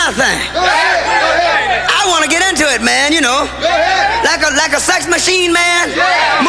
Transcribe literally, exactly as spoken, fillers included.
kind of thing. I want to get into it, man, you know. Like a, like a sex machine, man.